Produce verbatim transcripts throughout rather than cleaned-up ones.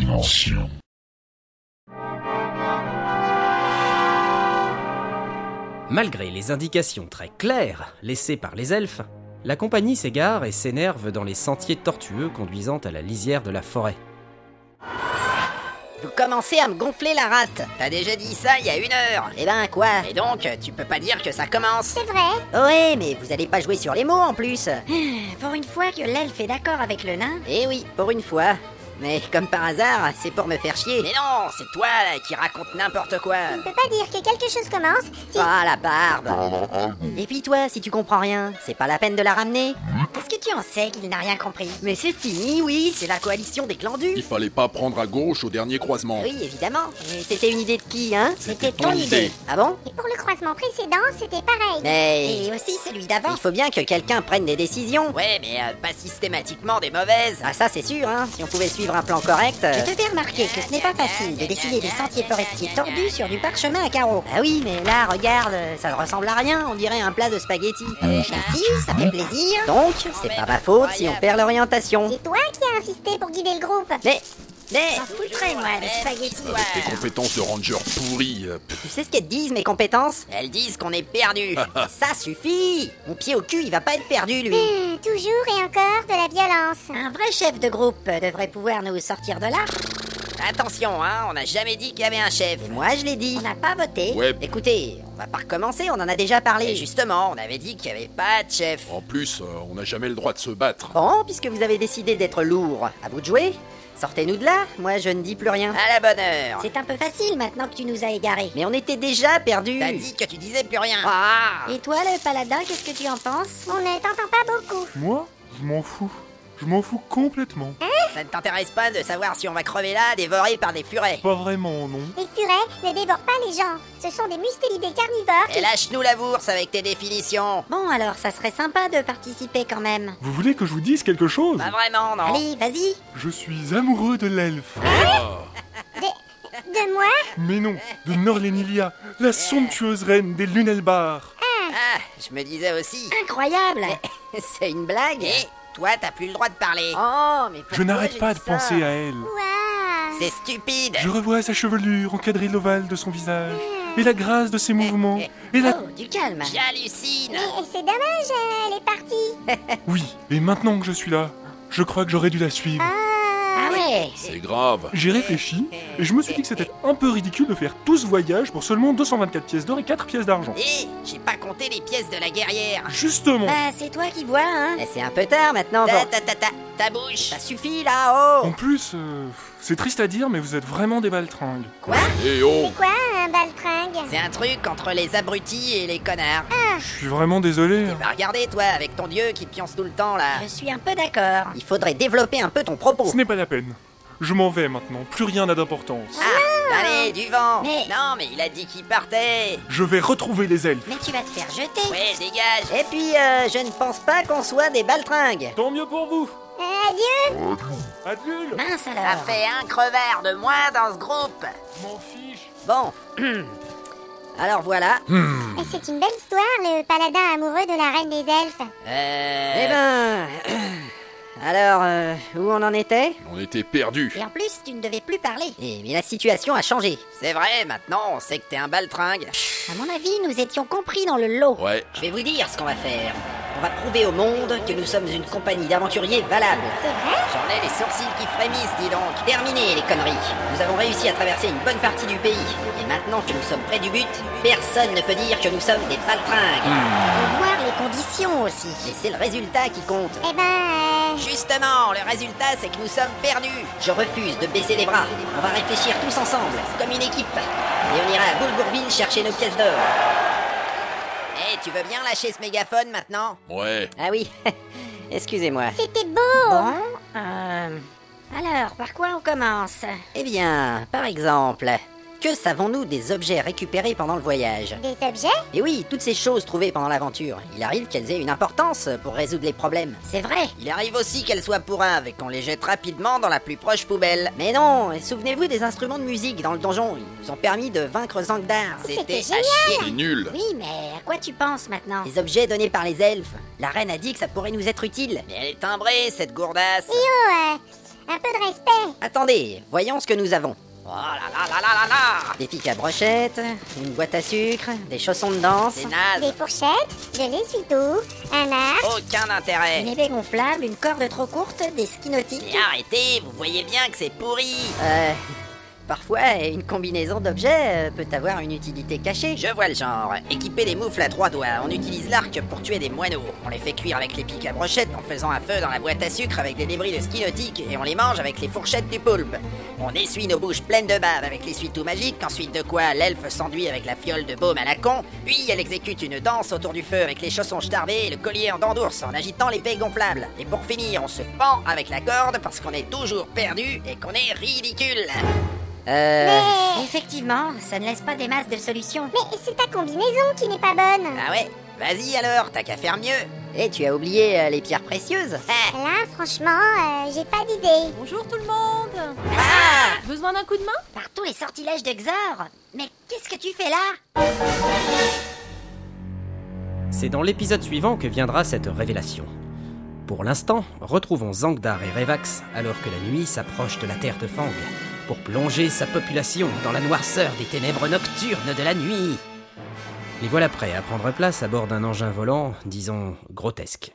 l'ancien. Malgré les indications très claires laissées par les elfes, la compagnie s'égare et s'énerve dans les sentiers tortueux conduisant à la lisière de la forêt. Vous commencez à me gonfler la rate. T'as déjà dit ça il y a une heure. Eh ben quoi? Et donc, tu peux pas dire que ça commence? C'est vrai. Ouais, mais vous allez pas jouer sur les mots en plus. Pour une fois que l'elfe est d'accord avec le nain. Eh oui, pour une fois. Mais comme par hasard, c'est pour me faire chier. Mais non, c'est toi là qui raconte n'importe quoi. On peut pas dire que quelque chose commence si... Ah, la barbe. Et puis toi, si tu comprends rien, c'est pas la peine de la ramener. Est-ce que tu en sais qu'il n'a rien compris? Mais c'est fini, oui, c'est la coalition des glandus. Il fallait pas prendre à gauche au dernier croisement. Oui, évidemment. Et c'était une idée de qui, hein? C'était ton idée. Ah bon? Et pour le croisement précédent, c'était pareil. Mais... Et aussi celui d'avant. Il faut bien que quelqu'un prenne des décisions. Ouais, mais euh, pas systématiquement des mauvaises. Ah ça c'est sûr, hein. Si on pouvait suivre un plan correct... euh, Je te fais remarquer que ce n'est pas facile de décider des sentiers forestiers tordus sur du parchemin à carreaux. Ah oui, mais là, regarde, ça ne ressemble à rien, on dirait un plat de spaghettis. Euh, si, ça fait plaisir. Donc, c'est pas ma faute si on perd l'orientation. C'est toi qui as insisté pour guider le groupe. Mais... Mais... J'en foutrais, moi, les spaghettis. Avec tes compétences de ranger pourries. euh, pff. Tu sais ce qu'elles disent, mes compétences? Elles disent qu'on est perdu. Ça suffit. Mon pied au cul, il va pas être perdu, lui. Hum, toujours et encore de la violence. Un vrai chef de groupe devrait pouvoir nous sortir de là. Attention, hein, on n'a jamais dit qu'il y avait un chef. Et moi, je l'ai dit. On n'a pas voté. Ouais. Écoutez, on va pas recommencer, on en a déjà parlé. Et justement, on avait dit qu'il y avait pas de chef. En plus, euh, on n'a jamais le droit de se battre. Bon, puisque vous avez décidé d'être lourd, à vous de jouer. Sortez-nous de là, moi je ne dis plus rien. À la bonne heure. C'est un peu facile maintenant que tu nous as égarés. Mais on était déjà perdus. T'as dit que tu disais plus rien. Ah. Et toi, le paladin, qu'est-ce que tu en penses? On ne t'entend pas beaucoup. Moi, je m'en fous. Je m'en fous complètement. Ça ne t'intéresse pas de savoir si on va crever là, dévoré par des furets. Pas vraiment, non. Les furets ne dévorent pas les gens. Ce sont des mustélidés carnivores qui... Et lâche-nous la bourse avec tes définitions. Bon, alors, ça serait sympa de participer quand même. Vous voulez que je vous dise quelque chose? Pas vraiment, non. Allez, vas-y. Je suis amoureux de l'elfe. De, de moi? Mais non, de Norlénilia, la somptueuse reine des Lunelbar. Ah, je me disais aussi. Incroyable. C'est une blague. Et toi, t'as plus le droit de parler. Oh, mais pourquoi Je n'arrête j'ai pas dit de ça penser à elle. Waouh. C'est stupide. Je revois sa chevelure encadrer l'ovale de son visage, et la grâce de ses mouvements, et la... Oh, du calme. J'hallucine. Mais c'est dommage, elle est partie. Oui, et maintenant que je suis là, je crois que j'aurais dû la suivre. Ah ouais. C'est grave. J'ai réfléchi, et je me suis dit que c'était un peu ridicule de faire tout ce voyage pour seulement deux cent vingt-quatre pièces d'or et quatre pièces d'argent. Et j'ai pas compté les pièces de la guerrière. Justement. Bah, c'est toi qui vois, hein. Mais c'est un peu tard maintenant. Ta, ta, ta, ta, ta bouche. Ça suffit là, oh. En plus, euh, c'est triste à dire, mais vous êtes vraiment des baltringues. Quoi? Eh oh. C'est quoi un baltringue? C'est un truc entre les abrutis et les connards. Je suis vraiment désolé. Bah regardez toi, avec ton dieu qui pionce tout le temps là. Je suis un peu d'accord. Il faudrait développer un peu ton propos. Ce n'est pas la peine. Je m'en vais maintenant, plus rien n'a d'importance. Ah, allez, du vent. Mais- Non, mais il a dit qu'il partait. Je vais retrouver les elfes. Mais tu vas te faire jeter. Ouais, dégage. Et puis, euh, je ne pense pas qu'on soit des baltringues. Tant mieux pour vous. Euh, adieu. Adieu. Mince Ça alors. fait un crevard de moins dans ce groupe. Je m'en fiche. Bon. Alors voilà. Et c'est une belle histoire, le paladin amoureux de la reine des elfes. Euh... Eh ben... Alors, euh, où on en était? On était perdus. Et en plus, tu ne devais plus parler. Eh, mais la situation a changé. C'est vrai, maintenant on sait que t'es un baltringue. À mon avis, nous étions compris dans le lot. Ouais. Je vais vous dire ce qu'on va faire. On va prouver au monde que nous sommes une compagnie d'aventuriers valable. C'est vrai? J'en ai les sourcils qui frémissent, dis donc. Terminé les conneries. Nous avons réussi à traverser une bonne partie du pays. Et maintenant que nous sommes près du but, personne ne peut dire que nous sommes des baltringues. Faut voir les conditions aussi. Et c'est le résultat qui compte. Eh ben... euh, Justement, le résultat c'est que nous sommes perdus. Je refuse de baisser les bras. On va réfléchir tous ensemble, comme une équipe. Et on ira à Boulgourville chercher nos pièces d'or. Eh, tu veux bien lâcher ce mégaphone maintenant? Ouais. Ah oui, excusez-moi. C'était beau. Bon, euh... Alors, par quoi on commence? Eh bien, par exemple, que savons-nous des objets récupérés pendant le voyage? Des objets? Et oui, toutes ces choses trouvées pendant l'aventure, il arrive qu'elles aient une importance pour résoudre les problèmes. C'est vrai. Il arrive aussi qu'elles soient pourraves et qu'on les jette rapidement dans la plus proche poubelle. Mais non, souvenez-vous des instruments de musique dans le donjon, ils nous ont permis de vaincre Zangdar. C'était à génial. chier. C'est nul. Oui, mais à quoi tu penses maintenant? Les objets donnés par les elfes. La reine a dit que ça pourrait nous être utile. Mais elle est timbrée, cette gourdasse. Oh, euh, Un peu de respect. Attendez, voyons ce que nous avons. Oh là là là là là là. Des pics à brochettes, une boîte à sucre, des chaussons de danse, des nazes, Des fourchettes, de l'essuie-tout, un arc, aucun intérêt. une épée gonflable, une corde trop courte, des skis nautiques. Et arrêtez, vous voyez bien que c'est pourri. Euh... Parfois, une combinaison d'objets euh, peut avoir une utilité cachée. Je vois le genre. Équiper des moufles à trois doigts, on utilise l'arc pour tuer des moineaux. On les fait cuire avec les pics à brochettes en faisant un feu dans la boîte à sucre avec des débris de ski nautique et on les mange avec les fourchettes du poulpe. On essuie nos bouches pleines de bave avec l'essuie-tout magique, ensuite de quoi l'elfe s'enduit avec la fiole de baume à la con, puis elle exécute une danse autour du feu avec les chaussons starbés et le collier en dents d'ours en agitant l'épée gonflable. Et pour finir, on se pend avec la corde parce qu'on est toujours perdu et qu'on est ridicule. Euh... Mais... Effectivement, ça ne laisse pas des masses de solutions. Mais c'est ta combinaison qui n'est pas bonne. Ah ouais? Vas-y alors, t'as qu'à faire mieux. Et tu as oublié euh, les pierres précieuses. Ah. Là, franchement, euh, j'ai pas d'idée. Bonjour tout le monde. Ah. Besoin d'un coup de main? Par tous les sortilèges de Xor. Mais qu'est-ce que tu fais là? C'est dans l'épisode suivant que viendra cette révélation. Pour l'instant, retrouvons Zangdar et Revax alors que la nuit s'approche de la terre de Fang pour plonger sa population dans la noirceur des ténèbres nocturnes de la nuit. Les voilà prêts à prendre place à bord d'un engin volant, disons, grotesque.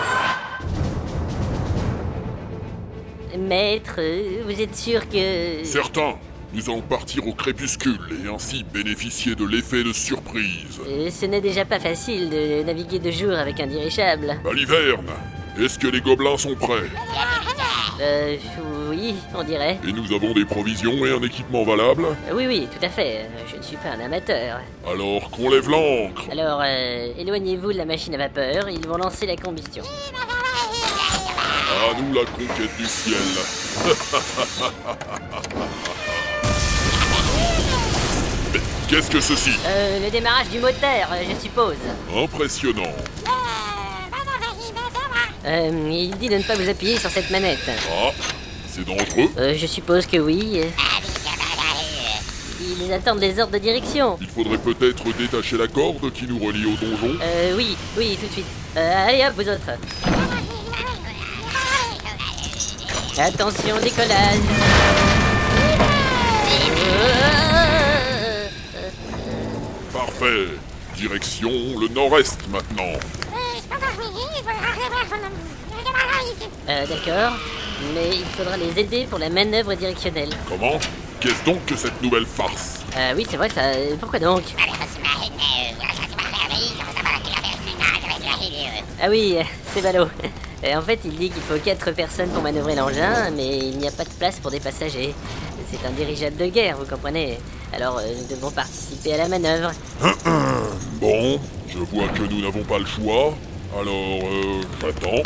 Maître, vous êtes sûr que... Certain. Nous allons partir au crépuscule et ainsi bénéficier de l'effet de surprise. Euh, ce n'est déjà pas facile de naviguer de jour avec un dirigeable. Baliverne, est-ce que les gobelins sont prêts? Euh, oui, on dirait. Et nous avons des provisions et un équipement valable? Euh, oui, oui, tout à fait. Je ne suis pas un amateur. Alors qu'on lève l'ancre. Alors, euh, éloignez-vous de la machine à vapeur, ils vont lancer la combustion. À nous la conquête du ciel. Mais qu'est-ce que ceci? Euh, le démarrage du moteur, je suppose. Impressionnant. Euh, il dit de ne pas vous appuyer sur cette manette. Ah, c'est dangereux. Euh, je suppose que oui. Ils attendent les ordres de direction. Il faudrait peut-être détacher la corde qui nous relie au donjon. Euh, oui, oui, tout de suite. Euh, allez hop, vous autres. Attention, décollage. Parfait. Direction le nord-est maintenant. Euh, d'accord. Mais il faudra les aider pour la manœuvre directionnelle. Comment? Qu'est-ce donc que cette nouvelle farce? Euh, oui, c'est vrai, ça... Pourquoi donc? Ah oui, c'est ballot. Euh, en fait, il dit qu'il faut quatre personnes pour manœuvrer l'engin, mais il n'y a pas de place pour des passagers. C'est un dirigeable de guerre, vous comprenez? Alors, euh, nous devons participer à la manœuvre. Bon, je vois que nous n'avons pas le choix. Alors, euh, j'attends.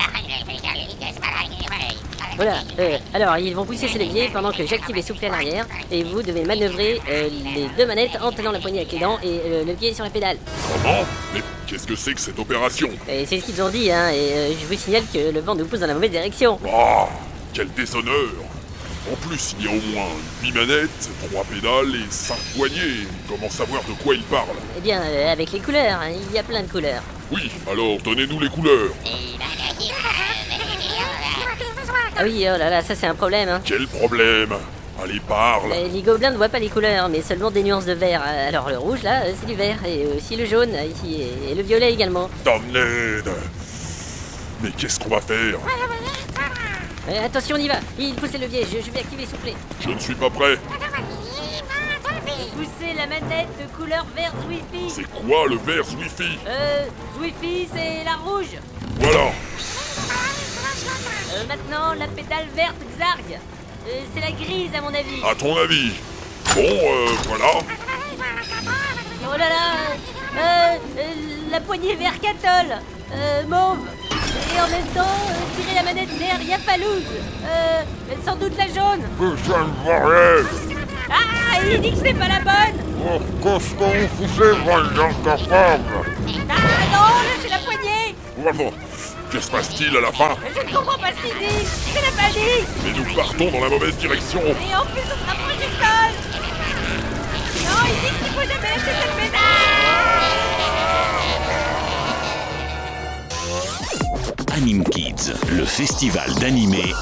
Voilà, euh, alors ils vont pousser ces leviers pendant que j'active les soufflets à l'arrière, et vous devez manœuvrer euh, les deux manettes en tenant la poignée avec les dents et euh, le pied sur la pédale. Comment? Mais qu'est-ce que c'est que cette opération? Et c'est ce qu'ils ont dit, hein, et euh, je vous signale que le vent nous pousse dans la mauvaise direction. Ah, quel déshonneur! En plus, il y a au moins huit manettes, trois pédales et cinq poignées. Comment savoir de quoi il parle? Eh bien, euh, avec les couleurs, hein, il y a plein de couleurs. Oui, alors donnez-nous les couleurs. Ah oui, oh là là, ça c'est un problème, hein. Quel problème? Allez, parle. Euh, les gobelins ne voient pas les couleurs, mais seulement des nuances de vert. Alors le rouge, là, c'est du vert, et aussi le jaune, ici, et, et le violet également. Damned! Mais qu'est-ce qu'on va faire? Euh, attention, on y va. Il pousse les leviers, je, je vais activer les soufflets. Je ne suis pas prêt. Poussez la manette de couleur vert Zwifi. C'est quoi le vert Zwifi? Euh, Zwifi, c'est la rouge. Voilà. Euh, maintenant, la pédale verte Xarg. Euh, c'est la grise, à mon avis. À ton avis? Bon, euh, voilà. Oh là là. Euh, euh, la poignée vert Catol. Euh, mauve. Et en même temps, euh, tirer la manette vert Yapalouz. Euh, sans doute la jaune. Ça ne va rien. Ah, il dit que c'est pas la bonne. Oh, qu'est-ce que vous foutez, bande incapable? Ah non, lâchez la poignée. Bravo. Que se passe-t-il à la fin? Je ne comprends pas ce qu'il dit. C'est la panique. Mais nous partons dans la mauvaise direction. Et en plus, on se rapproche du sol. Non, il dit qu'il faut jamais lâcher cette pédale. Anime Kids, le festival d'animé